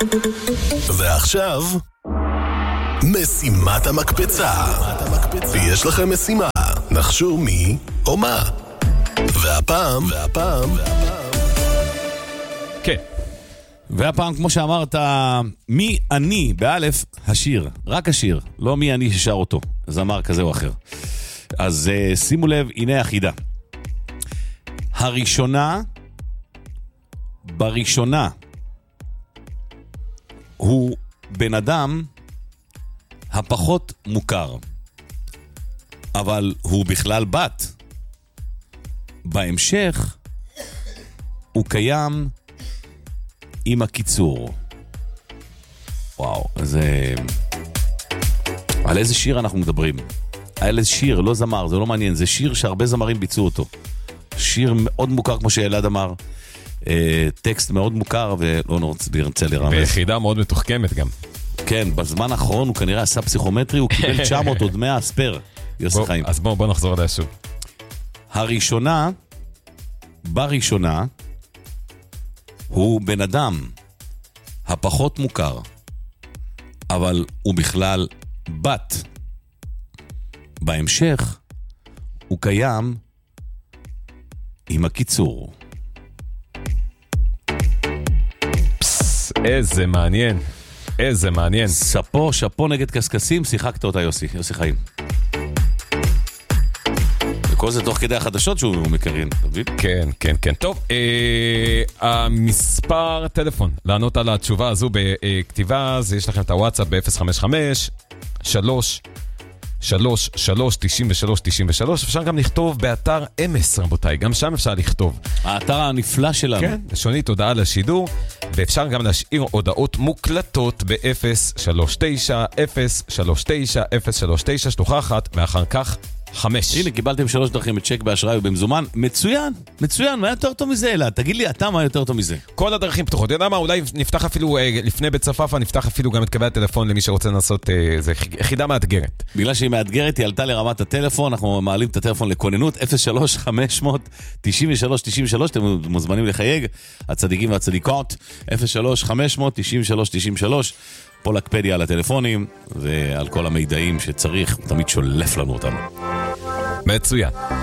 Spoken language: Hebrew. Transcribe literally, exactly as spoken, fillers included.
ועכשיו משימת המקפצה. ויש לכם משימה, נחשו מי או מה. והפעם, והפעם, כן. והפעם, כמו שאמרת, מי אני, באלף, השיר. רק השיר, לא מי אני ששר אותו. זמר כזה או אחר. אז uh, שימו לב, הנה החידה. הראשונה, בראשונה, הוא בן אדם הפחות מוכר. אבל הוא בכלל בת. בהמשך, הוא קיים עם הקיצור. וואו, אז על איזה שיר אנחנו מדברים? על איזה שיר, לא זמר, זה לא מעניין, זה שיר שהרבה זמרים ביצעו אותו. שיר מאוד מוכר, כמו שאלעד אמר, טקסט מאוד מוכר, ולא נרצה לרמז. ביחידה מאוד מתוחכמת גם. כן, בזמן האחרון הוא כנראה עשה פסיכומטרי, הוא קיבל תשע מאות עוד מאה אספר. יוסי חיים. אז בואו בוא נחזור עליה שוב. הראשונה, בראשונה, הוא בן אדם הפחות מוכר, אבל הוא בכלל בת. בהמשך, הוא קיים עם הקיצור. פס, איזה מעניין. איזה מעניין. ספו, שפו נגד קסקסים, שיחקת אותה יוסי, יוסי חיים. וכל זה תוך כדי החדשות שהוא מקרין, תבין? כן, כן, כן. טוב, אה, המספר טלפון, לענות על התשובה הזו בכתיבה, אז יש לכם את הוואטסאפ ב-אפס חמש חמש שלוש שלוש שלוש תשעים ושלוש תשעים ושלוש. אפשר גם לכתוב באתר אמס, רבותיי, גם שם אפשר לכתוב. האתר הנפלא שלנו. כן, שונית הודעה לשידור, ואפשר גם להשאיר הודעות מוקלטות ב-אפס שלוש תשע אפס שלוש תשע אפס שלוש תשע שלוחה אחת, ואחר כך חמש. הנה, קיבלתם שלוש דרכים בצ'ק באשראי ובמזומן. מצוין, מצוין, מה יותר טוב מזה, אלא? תגיד לי, אתה מה יותר טוב מזה? כל הדרכים פתוחות. יודע מה, אולי נפתח אפילו, לפני בית צפפה, נפתח אפילו גם את קווי הטלפון למי שרוצה לנסות, זה יחידה מאתגרת. בגלל שהיא מאתגרת, היא עלתה לרמת הטלפון, אנחנו מעלים את הטלפון לכוננות, אפס שלוש חמש אפס אפס תשעים ושלוש תשעים ושלוש, אתם מוזמנים לחייג, הצדיקים והצדיקות, אפס שלוש חמש אפס אפס תשעים ושלוש תשעים ושלוש, פולקפדיה על הטלפונים, ועל כל המידעים שצריך, הוא תמיד שולף לנו אותם. מצוין.